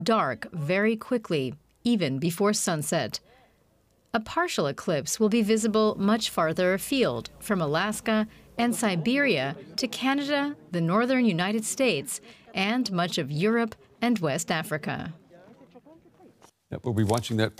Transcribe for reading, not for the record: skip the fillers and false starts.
dark very quickly, even before sunset. A partial eclipse will be visible much farther afield, from Alaska and Siberia to Canada, the northern United States, and much of Europe and West Africa. We'll be watching that